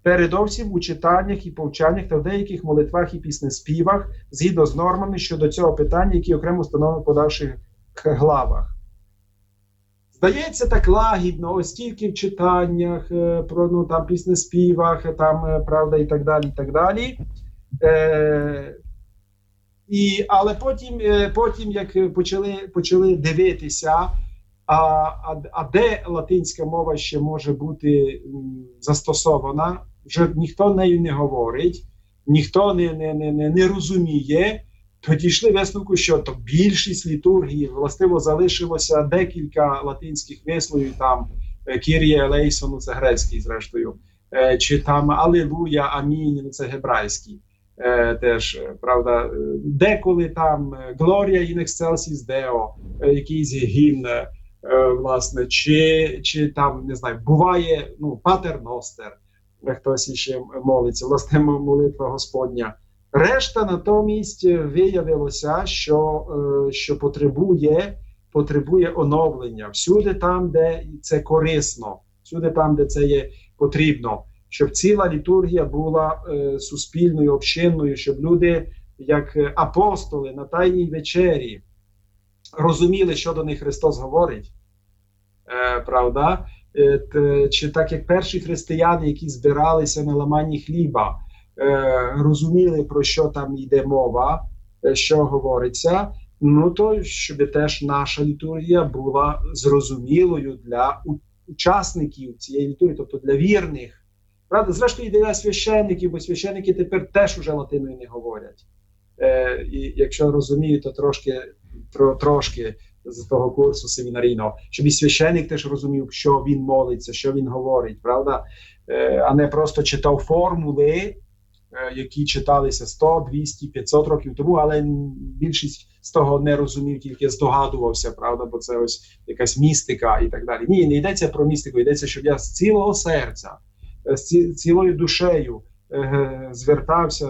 передовсім у читаннях і повчаннях та в деяких молитвах і піснеспівах, згідно з нормами щодо цього питання, які окремо встановлені в подальших главах. Здається, так лагідно, ось тільки в читаннях, про, там, піснеспівах, там, правда, і так далі, і так далі. Але потім як почали дивитися, а де латинська мова ще може бути застосована, вже ніхто нею не говорить, ніхто не розуміє, то дійшли висновку, що то більшість літургії, властиво, залишилося декілька латинських висловів, там Кір'є елейсон, це грецький, зрештою, чи там Алілуя, Амінь, це гебрайський. Теж, правда, деколи там Глорія ін ексцелсіс Део, якийсь гімн, власне, чи там, не знаю, буває, Патер Ностер, хтось іще молиться, власне, молитва Господня. Решта натомість виявилося, що потребує оновлення. Всюди там, де це корисно, всюди там, де це є потрібно. Щоб ціла літургія була суспільною, общинною, щоб люди, як апостоли на Тайній вечері, розуміли, що до них Христос говорить. Правда? Чи так, як перші християни, які збиралися на ламанні хліба, розуміли, про що там йде мова, що говориться, то щоб теж наша літургія була зрозумілою для учасників цієї літургії, тобто для вірних. Правда, зрештою, і для священників, бо священники тепер теж уже латиною не говорять. І якщо розумію, то трошки з того курсу семінарійного, щоб і священник теж розумів, що він молиться, що він говорить, правда? А не просто читав формули, які читалися 100, 200, 500 років тому, але більшість з того не розумів, тільки здогадувався, правда, бо це ось якась містика і так далі. Ні, не йдеться про містику, йдеться, щоб я з цілого серця, з цілою душею звертався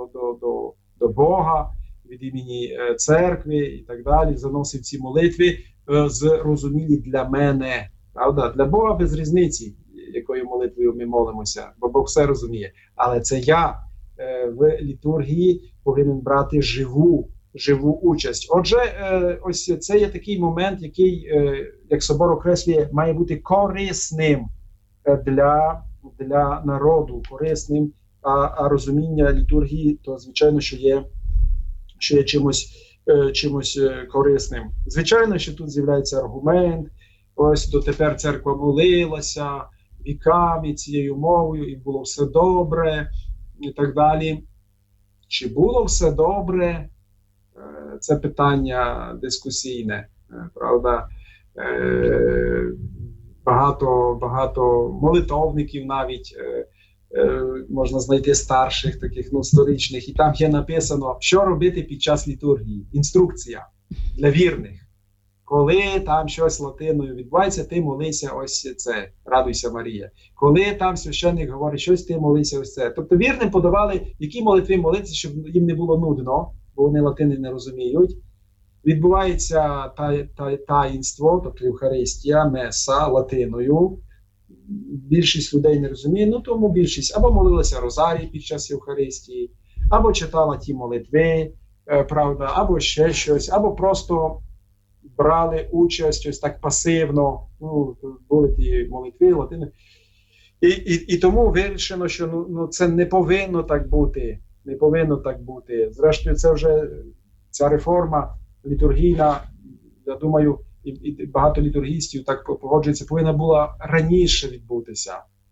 до Бога від імені церкви і так далі, заносив ці молитви зрозумілі для мене, правда? Для Бога без різниці, якою молитвою ми молимося, бо Бог все розуміє. Але це я в літургії повинен брати живу участь. Отже, ось це є такий момент, який, як собор окреслює, має бути корисним для народу, корисним, а розуміння літургії, то, звичайно, що є чимось корисним. Звичайно, що тут з'являється аргумент, ось дотепер церква молилася віками цією мовою, і було все добре, і так далі. Чи було все добре? Це питання дискусійне, правда? Багато молитовників навіть можна знайти старших, таких сторічних, і там є написано, що робити під час літургії. Інструкція для вірних. Коли там щось латиною відбувається, ти молися ось це, радуйся Марія. Коли там священник говорить щось, ти молися ось це. Тобто вірним подавали, які молитви молитися, щоб їм не було нудно, бо вони латини не розуміють. Відбувається таїнство, тобто Євхаристія, меса латиною. Більшість людей не розуміє, тому більшість або молилася розарій під час Євхаристії, або читала ті молитви, правда, або ще щось, або просто брали участь ось так пасивно, були ті молитви латиною. І тому вирішено, що це не повинно так бути. Не повинно так бути. Зрештою, це вже ця реформа літургійна, я думаю, і багато літургістів так погоджується, повинна була раніше відбутися.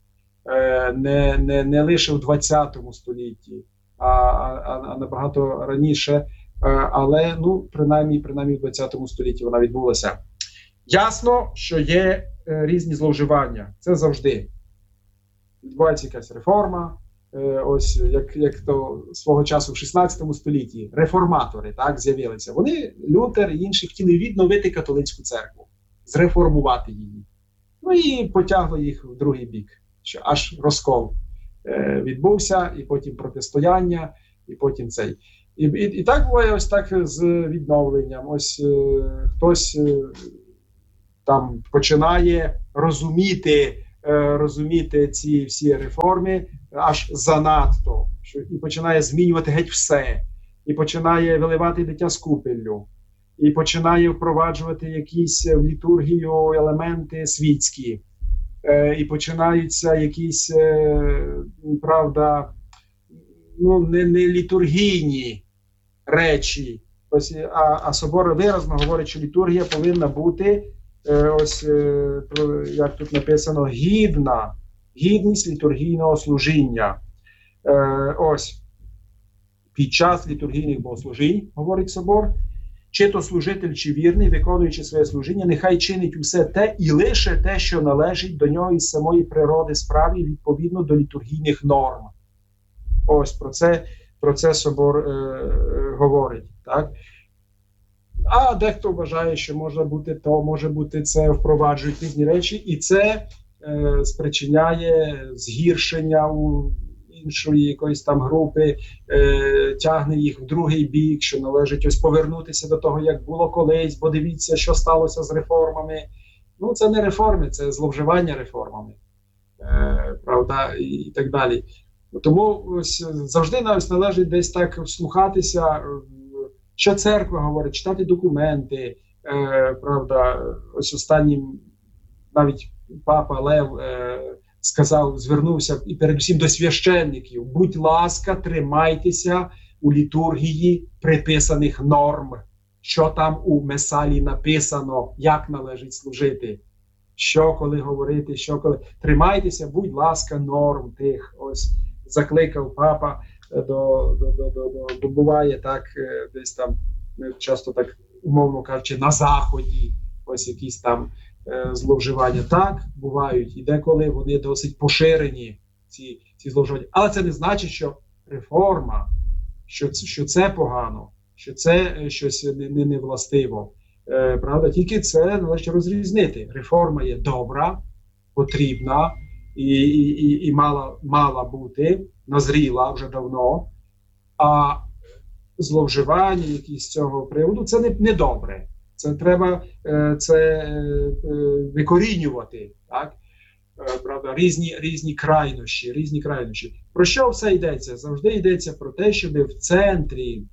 Не лише в 20 столітті, а набагато раніше. Але, принаймні в 20 столітті вона відбулася. Ясно, що є різні зловживання. Це завжди. Відбувається якась реформа. Ось, як то свого часу в 16 столітті реформатори так з'явилися. Вони, Лютер і інші, хотіли відновити католицьку церкву, зреформувати її. І потягли їх в другий бік, що аж розкол відбувся, і потім протистояння, і потім цей. І так буває ось так з відновленням. Ось хтось там починає розуміти розуміти ці всі реформи аж занадто, і починає змінювати геть все, і починає виливати дитя з купеллю, і починає впроваджувати якісь в літургію елементи світські, і починаються якісь, правда, ну, не літургійні речі. Ось, а собор виразно говорить, що літургія повинна бути, ось, як тут написано, гідність літургійного служіння. Ось, під час літургійних богослужінь, говорить собор, чи то служитель, чи вірний, виконуючи своє служіння, нехай чинить усе те і лише те, що належить до нього із самої природи справи, відповідно до літургійних норм. Ось, про це собор говорить. Так? А дехто вважає, що може бути то, може бути це, впроваджують різні речі, і це спричиняє згіршення у іншої якоїсь там групи, тягне їх в другий бік, що належить ось повернутися до того, як було колись, бо дивіться, що сталося з реформами. Ну, це не реформи, це зловживання реформами, правда, і так далі. Тому ось завжди належить десь так вслухатися, що церква говорить, читати документи, правда, ось останнім навіть папа Лев сказав, звернувся і передусім до священників: будь ласка, тримайтеся у літургії приписаних норм, що там у месалі написано, як належить служити, що коли говорити, що коли. Тримайтеся, будь ласка, норм тих. Ось закликав папа, буває так, десь там, часто так, умовно кажучи, на Заході, ось якісь там зловживання. Так, бувають, і деколи вони досить поширені, ці зловживання. Але це не значить, що реформа, що це погано, що це щось невластиво. Правда, тільки це належить розрізнити. Реформа є добра, потрібна і мала бути, назріла вже давно, а зловживання якісь з цього приводу – це не добре. Це треба викорінювати, так? Правда, різні крайнощі. Про що все йдеться? Завжди йдеться про те, щоб в центрі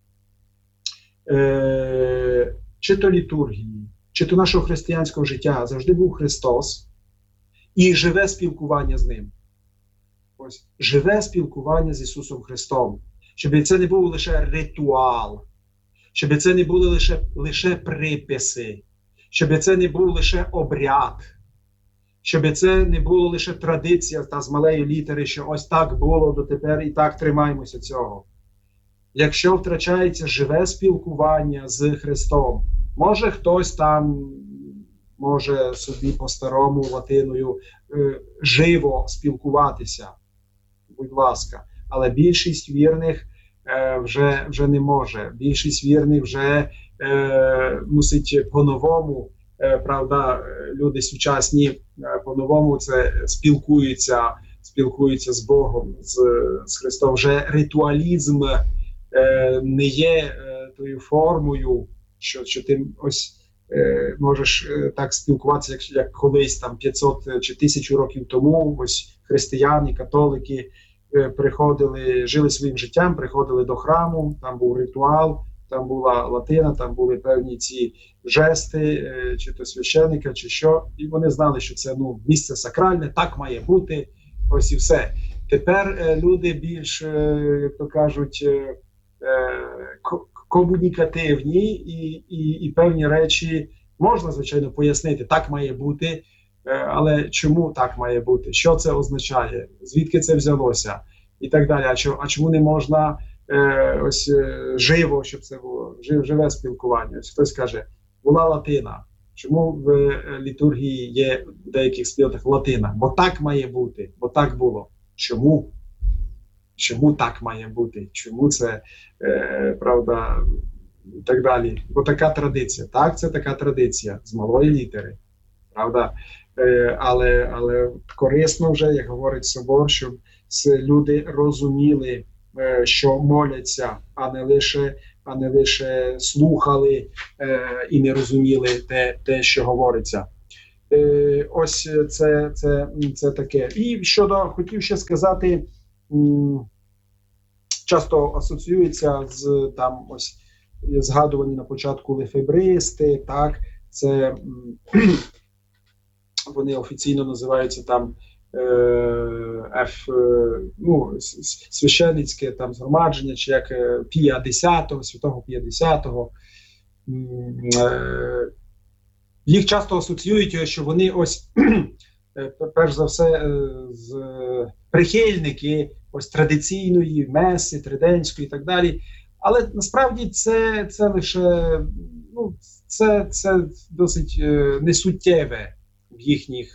чи то літургії, чи то нашого християнського життя завжди був Христос і живе спілкування з Ним. Ось, живе спілкування з Ісусом Христом. Щоб це не був лише ритуал, щоб це не були лише приписи, щоб це не був лише обряд, щоб це не було лише традиція та з малої літери, що ось так було дотепер і так тримаємося цього. Якщо втрачається живе спілкування з Христом, може хтось там може собі по-старому латиною живо спілкуватися, будь ласка, але більшість вірних вже не може. Більшість вірних вже мусить по-новому, правда, люди сучасні по-новому це спілкуються з Богом, з Христом. Вже ритуалізм не є тою формою, що ти ось можеш так спілкуватися, як колись там 500 чи 1000 років тому. Ось християни, католики приходили, жили своїм життям, приходили до храму, там був ритуал, там була латина, там були певні ці жести, чи то священника, чи що, і вони знали, що це місце сакральне, так має бути, ось і все. Тепер люди більш, як то кажуть, комунікативні, і певні речі можна, звичайно, пояснити, так має бути, але чому так має бути, що це означає, звідки це взялося і так далі. А чому не можна ось живо, щоб це було, живе спілкування? Ось хтось каже, була латина. Чому в літургії є в деяких спільнотах латина? Бо так має бути, бо так було. Чому? Чому так має бути? Чому це, правда, і так далі? Бо така традиція. Так, це така традиція з малої літери, правда? Але корисно вже, як говорить собор, щоб люди розуміли, що моляться, а не лише слухали і не розуміли те, що говориться. Ось це таке. І хотів ще сказати, часто асоціюється з там ось згадувані на початку лефебристи, так, це вони офіційно називаються там священницьке там згромадження, чи як Пія X, святого Пія X. Їх часто асоціюють, що вони ось, перш за все, прихильники ось традиційної меси, триденської і так далі. Але насправді це лише, це досить несуттєве в їхніх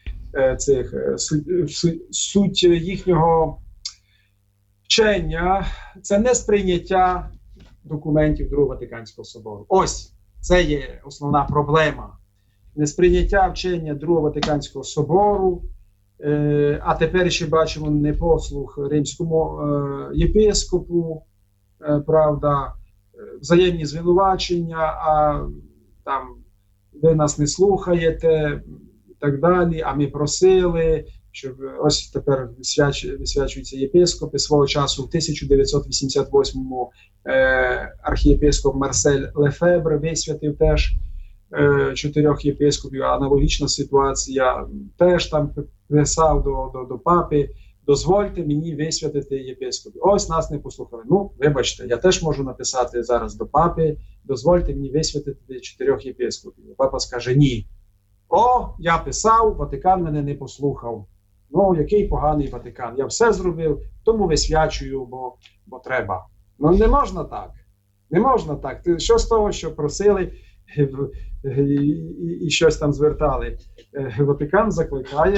суть їхнього вчення. Це не сприйняття документів Другого Ватиканського собору. Ось це є основна проблема. Несприйняття вчення Другого Ватиканського собору, а тепер ще бачимо непослух римському єпископу, правда, взаємні звинувачення, а там ви нас не слухаєте і так далі, а ми просили, щоб ось тепер висвячуються єпископи. Свого часу в 1988-му архієпископ Марсель Лефебре висвятив теж 4 єпископів. Аналогічна ситуація, теж там писав до папи: дозвольте мені висвятити єпископів. Ось нас не послухали. Ну, вибачте, я теж можу написати зараз до папи: дозвольте мені висвятити 4 єпископів. Папа скаже: ні. О, я писав, Ватикан мене не послухав. Ну, який поганий Ватикан. Я все зробив, тому висвячую, бо треба. Ну, не можна так. Не можна так. Що з того, що просили і щось там звертали? Ватикан закликає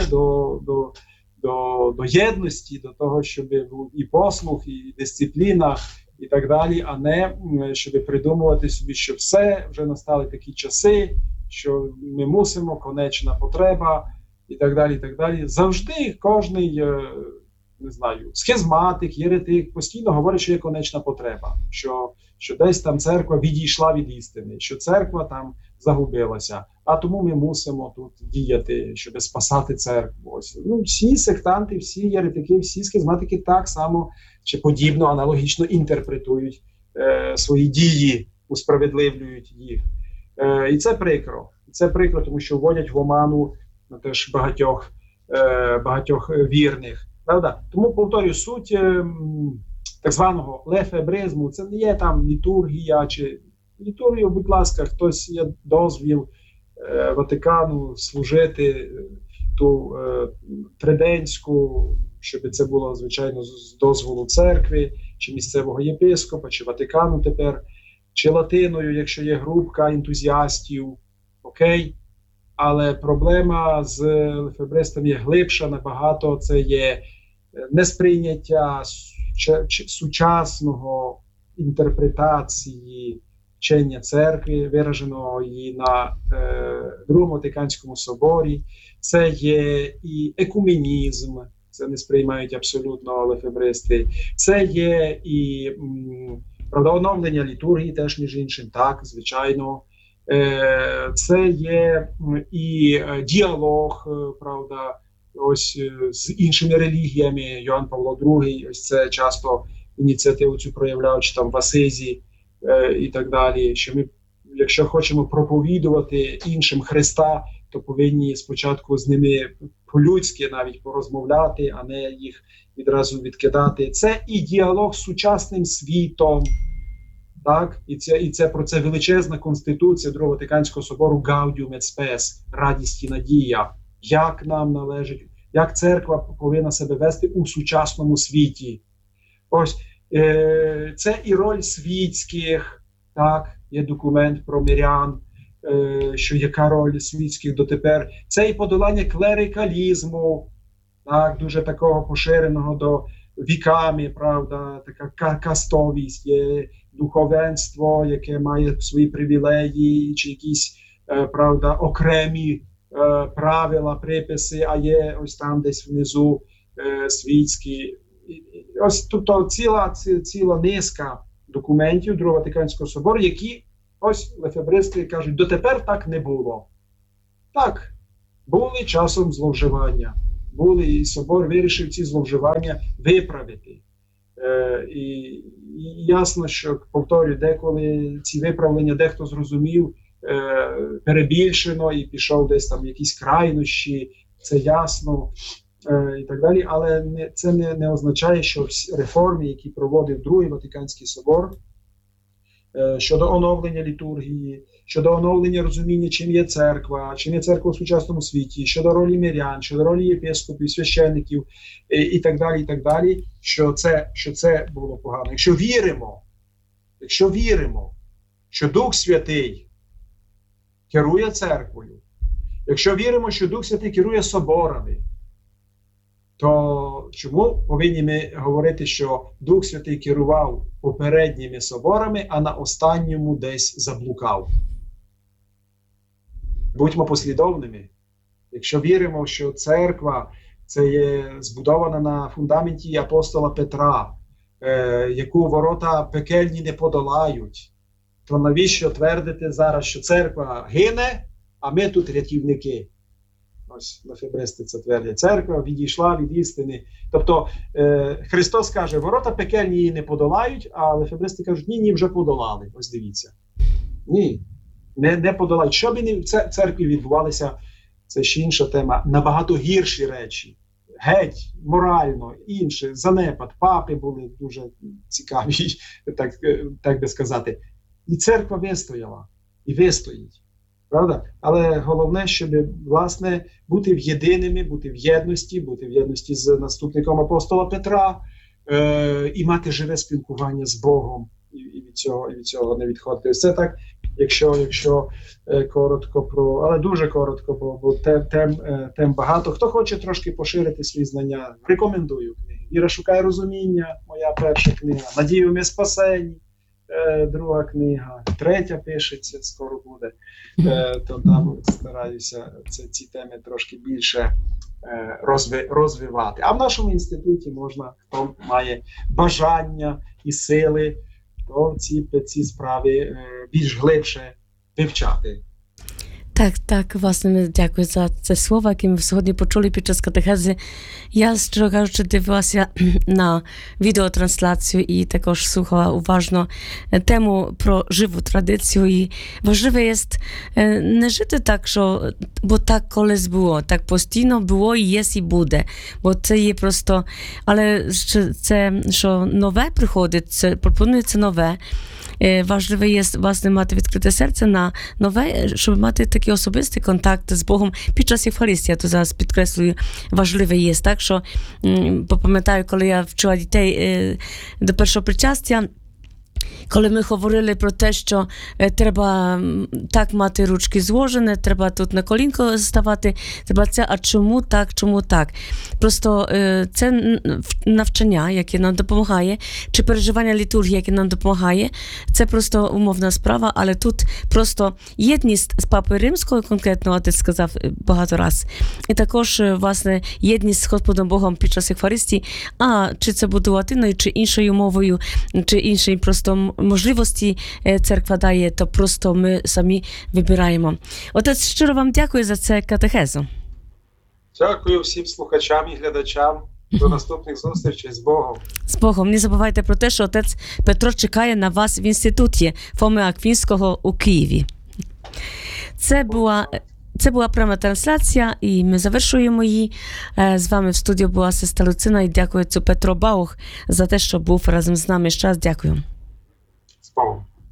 до єдності, до того, щоб був і послух, і дисципліна, і так далі, а не щоб придумувати собі, що все, вже настали такі часи, що ми мусимо, конечна потреба, і так далі, і так далі. Завжди кожний, не знаю, схизматик, єретик постійно говорить, що є конечна потреба, що десь там церква відійшла від істини, що церква там загубилася, а тому ми мусимо тут діяти, щоб спасати церкву. Ось. Ну, всі сектанти, всі єретики, всі схизматики так само чи подібно, аналогічно інтерпретують свої дії, усправедливлюють їх. І це прикро. Це прикро, тому що вводять в оману теж багатьох вірних. Правда? Тому, повторюю, суть так званого лефебризму — це не є там літургія, чи літургію, будь ласка, хтось є дозвіл Ватикану служити ту триденську, щоб це було, звичайно, з дозволу церкви, чи місцевого єпископа, чи Ватикану тепер, чи латиною, якщо є групка ентузіастів, окей. Але проблема з лефебристом є глибша набагато. Це є несприйняття сучасного інтерпретації вчення церкви, вираженого її на Другому Ватиканському соборі. Це є і екуменізм, це не сприймають абсолютно лефебристи. Це є і правда, оновлення літургії теж, між іншим, так, звичайно. Це є і діалог, правда, ось з іншими релігіями. Йоанн Павло II, ось це часто ініціативу цю проявляв, чи там в Асизі і так далі. Що ми, якщо хочемо проповідувати іншим Христа, то повинні спочатку з ними по-людськи навіть порозмовляти, а не їх відразу відкидати. Це і діалог з сучасним світом. Так, і це про це величезна конституція Другого Ватиканського собору Gaudium et Spes, радість і надія. Як нам належить, як церква повинна себе вести у сучасному світі. Ось це і роль світських, так, є документ про мирян, що яка роль світських дотепер. Це і подолання клерикалізму, так, дуже такого поширеного до віками, правда, така кастовість, є духовенство, яке має свої привілеї, чи якісь, правда, окремі правила, приписи, а є ось там десь внизу світські. Ось тобто ціла низка документів Другого Ватиканського собору, які ось лефебристи кажуть, дотепер так не було. Так, Були часом зловживання. Були, і собор вирішив ці зловживання виправити. І ясно, що, повторюю, деколи ці виправлення дехто зрозумів перебільшено і пішов десь там якісь крайнощі, це ясно, і так далі. Але це не означає, що всі реформи, які проводив Другий Ватиканський собор, щодо оновлення літургії, щодо оновлення розуміння, чим є церква в сучасному світі, щодо ролі мирян, щодо ролі єпископів, священників і так далі, що це було погано. Якщо віримо, що Дух Святий керує церквою, якщо віримо, що Дух Святий керує соборами, то чому повинні ми говорити, що Дух Святий керував попередніми соборами, а на останньому десь заблукав? Будьмо послідовними. Якщо віримо, що церква це є збудована на фундаменті апостола Петра, яку ворота пекельні не подолають, то навіщо твердити зараз, що церква гине, а ми тут рятівники? Ось лефебристи це твердять. Церква відійшла від істини. Тобто Христос каже, ворота пекельні її не подолають, а лефебристи кажуть, ні, вже подолали. Ось дивіться. Ні, не подолають. Що б і в церкві відбувалося, це ще інша тема, набагато гірші речі. Геть, морально, інше, занепад, папи були дуже цікаві, так би сказати. І церква вистояла, і вистоїть. Правда? Але головне, щоб, власне, бути в єдності з наступником апостола Петра і мати живе спілкування з Богом, і від цього не відходити. Ось це так, якщо коротко але дуже коротко, бо тем багато. Хто хоче трошки поширити свої знання, рекомендую книги. «Віра шукає розуміння», моя перша книга, «Надію ми спасені», друга книга, третя пишеться, скоро буде, то там стараюся ці теми трошки більше розвивати. А в нашому інституті можна, хто має бажання і сили, то ці справи більш глибше вивчати. Так, власне, дякую за це слово, яке ми сьогодні почули під час катехези. Я, щиро кажучи, дивилася на відеотрансляцію і також слухала уважно тему про живу традицію. І важливе є не жити так, що, бо так колись було, так постійно було, і є, і буде. Бо це є просто, але це, що нове приходить, це пропонується нове. Важливе є, власне, мати відкрите серце на нове, щоб мати такий особистий контакт з Богом під час Євхаристії. Я то зараз підкреслюю, важливе є. Так, що, пам'ятаю, коли я вчила дітей до першого причастя, коли ми говорили про те, що треба так мати ручки зложені, треба тут на колінко ставати, треба це, а чому так? Просто це навчання, яке нам допомагає, чи переживання літургії, яке нам допомагає, це просто умовна справа, але тут просто єдність з Папою Римською, конкретно отець сказав багато раз, і також, власне, єдність з Господом Богом під час Євхаристії, чи це буде латиною, чи іншою мовою, чи іншою просто можливості церква дає, то просто ми самі вибираємо. Отець, щиро вам дякую за це катехезу. Дякую всім слухачам і глядачам. До наступних зустрічей з Богом. З Богом. Не забувайте про те, що отець Петро чекає на вас в інституті Фоми Аквінського у Києві. Це була пряма трансляція, і ми завершуємо її. З вами в студії була сестра Люцина, і дякую отцю Петро Баух за те, що був разом з нами. Ще раз дякую.